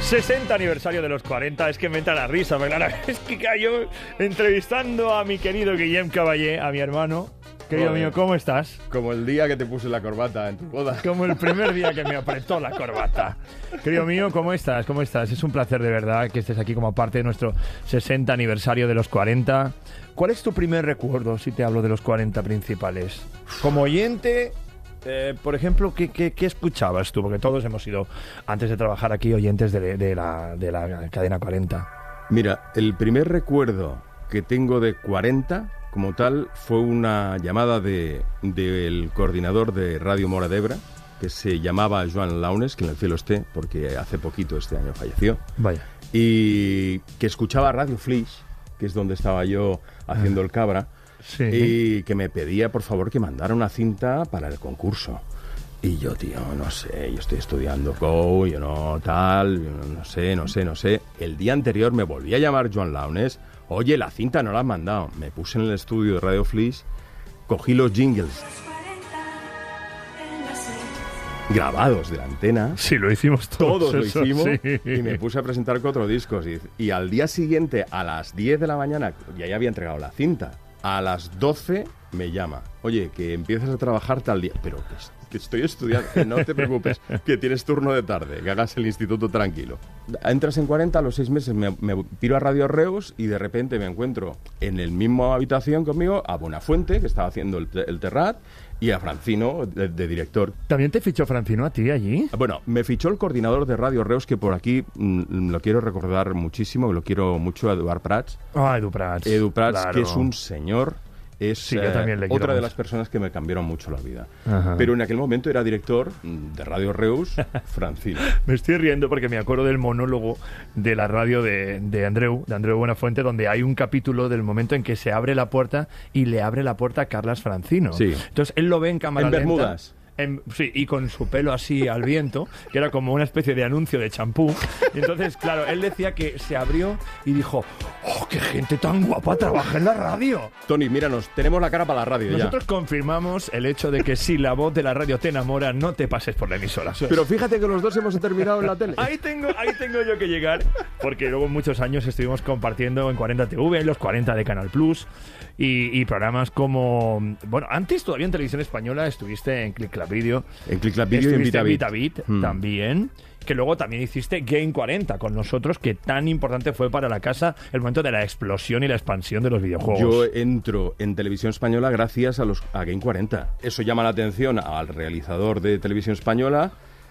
60 aniversario de los 40, es que me entra la risa, pero claro, es que cayó entrevistando a mi querido Guillem Caballé, a mi hermano. Querido mío, ¿cómo estás? Como el día que te puse la corbata en tu boda. Como el primer día que me apretó la corbata. Querido mío, ¿cómo estás? ¿Cómo estás? Es un placer de verdad que estés aquí como parte de nuestro 60 aniversario de los 40. ¿Cuál es tu primer recuerdo si te hablo de los 40 principales? Como oyente, por ejemplo, ¿qué escuchabas tú? Porque todos hemos sido, antes de trabajar aquí, oyentes de la cadena 40. Mira, el primer recuerdo que tengo de 40... como tal, fue una llamada del coordinador de Radio Mora d'Ebre, que se llamaba Joan Launes, que en el cielo esté, porque hace poquito, este año, falleció. Vaya. Y que escuchaba Radio Flix, que es donde estaba yo haciendo el cabra, sí. Y que me pedía, por favor, que mandara una cinta para el concurso. Y yo, tío, no sé, yo estoy estudiando Go, yo no tal, yo no sé. El día anterior me volví a llamar Joan Launes. Oye, la cinta no la han mandado. Me puse en el estudio de Radio Flix, cogí los jingles grabados de la antena. Sí, lo hicimos todos. Todos lo hicimos. Sí. Y me puse a presentar 4 discos. Y al día siguiente, a las 10 de la mañana, ya había entregado la cinta. A las 12 me llama. Oye, que empiezas a trabajar tal día. Pero que estoy estudiando. Que no te preocupes, que tienes turno de tarde, que hagas el instituto tranquilo. Entras en 40, a los 6 meses me piro a Radio Reus y de repente me encuentro en el mismo habitación conmigo a Buenafuente, que estaba haciendo el Terrat, y a Francino, de director. ¿También te fichó Francino a ti allí? Bueno, me fichó el coordinador de Radio Reus, que por aquí lo quiero recordar muchísimo, lo quiero mucho, a Eduard Prats. Ah, Edu Prats. Edu Prats, claro. que es un señor. Es sí, yo también le quiero otra de mucho. las personas que me cambiaron mucho la vida. Ajá. Pero en aquel momento era director de Radio Reus, Francino. Me estoy riendo porque me acuerdo del monólogo de la radio de Andreu Buenafuente, donde hay un capítulo del momento en que se abre la puerta y le abre la puerta a Carlas Francino. Sí. Entonces él lo ve en cámara En lenta. Bermudas. Sí, y con su pelo así al viento, que era como una especie de anuncio de champú. Y entonces, claro, él decía que se abrió y dijo: ¡oh, qué gente tan guapa trabaja en la radio! Tony, míranos, tenemos la cara para la radio. Nosotros confirmamos el hecho de que si la voz de la radio te enamora, no te pases por la emisora. Pero fíjate que los dos hemos terminado en la tele. Ahí tengo yo que llegar, porque luego muchos años estuvimos compartiendo en 40 TV, en los 40 de Canal Plus, y programas como... Bueno, antes todavía en Televisión Española estuviste en Click Club Video. En Click Club Video y en VitaBit también, que luego también hiciste Game 40 con nosotros, que tan importante fue para la casa el momento de la explosión y la expansión de los videojuegos. Yo entro en Televisión Española gracias a Game 40. Eso llama la atención al realizador de Televisión Española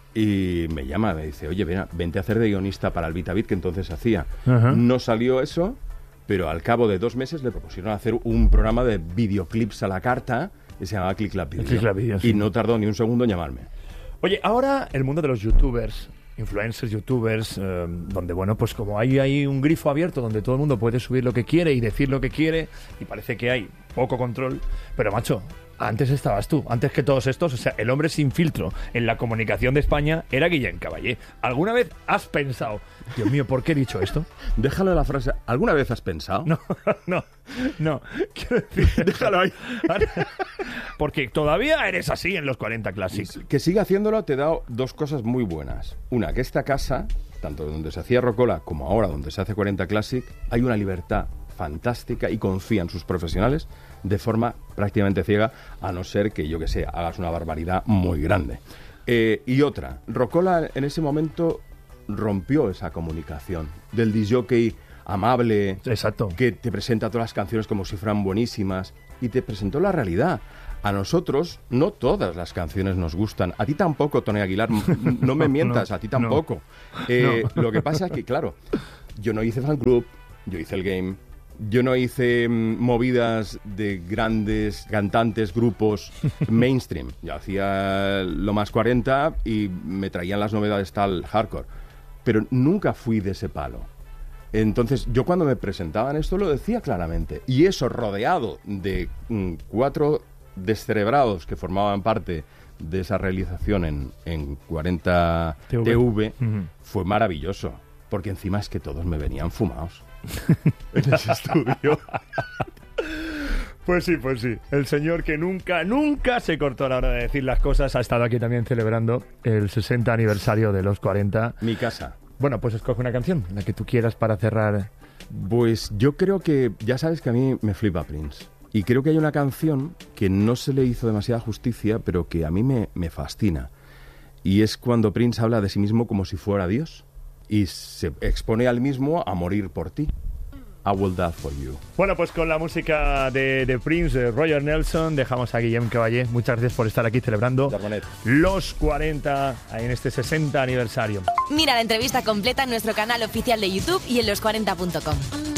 y me llama, me dice: oye, vente a hacer de guionista para el VitaBit, que entonces hacía. Ajá. No salió eso, pero al cabo de 2 meses le propusieron hacer un programa de videoclips a la carta que se llamaba Click Club Video. Click Club Video, sí. Y no tardó ni un segundo en llamarme. Oye, ahora el mundo de los youtubers, influencers, youtubers, donde, bueno, pues como hay un grifo abierto donde todo el mundo puede subir lo que quiere y decir lo que quiere, y parece que hay poco control, pero macho, antes estabas tú, antes que todos estos, o sea, el hombre sin filtro en la comunicación de España era Guillem Caballé. ¿Alguna vez has pensado, Dios mío, ¿por qué he dicho esto? Déjalo de la frase, ¿alguna vez has pensado? No, quiero decir... Déjalo ahí. Porque todavía eres así en los 40 Classics. Que siga haciéndolo te da 2 cosas muy buenas. Una, que esta casa, tanto donde se hacía Rocola como ahora donde se hace 40 Classic, hay una libertad fantástica y confía en sus profesionales de forma prácticamente ciega, a no ser que, yo que sé, hagas una barbaridad muy grande. Y otra, Rocola en ese momento rompió esa comunicación del disjockey amable, exacto, que te presenta todas las canciones como si fueran buenísimas, y te presentó la realidad. A nosotros no todas las canciones nos gustan. A ti tampoco, Tony Aguilar, no me mientas, a ti tampoco. Lo que pasa es que, claro, yo no hice fan club, yo hice el game. Yo no hice movidas de grandes cantantes, grupos mainstream. Yo hacía lo más 40 y me traían las novedades tal hardcore. Pero nunca fui de ese palo. Entonces, yo cuando me presentaban esto lo decía claramente. Y eso, rodeado de 4 descerebrados que formaban parte de esa realización en 40 TV, fue maravilloso. Porque encima es que todos me venían fumados en ese estudio. Pues sí. El señor que nunca se cortó a la hora de decir las cosas ha estado aquí también celebrando el 60 aniversario de los 40. Mi casa. Bueno, pues escoge una canción, la que tú quieras para cerrar. Pues yo creo que, ya sabes que a mí me flipa Prince. Y creo que hay una canción que no se le hizo demasiada justicia, pero que a mí me fascina. Y es cuando Prince habla de sí mismo como si fuera Dios. Y se expone al mismo a morir por ti. I will die for you. Bueno, pues con la música de Prince, de Roger Nelson, dejamos a Guillem Caballé. Muchas gracias por estar aquí celebrando los 40 en este 60 aniversario. Mira la entrevista completa en nuestro canal oficial de YouTube y en los40.com.